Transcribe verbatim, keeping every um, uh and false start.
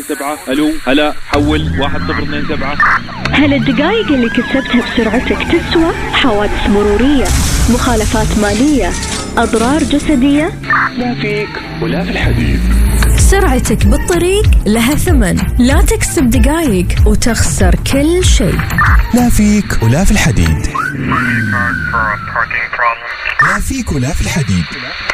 سبعة. ألو هلا، حول واحد صفر اثنين سبعة. هل الدقائق اللي كسبتها بسرعتك تسوى؟ حوادث مرورية، مخالفات مالية، أضرار جسدية؟ لا فيك ولا في الحديد. سرعتك بالطريق لها ثمن، لا تكسب دقائق وتخسر كل شيء. لا فيك ولا في الحديد. لا فيك ولا في الحديد.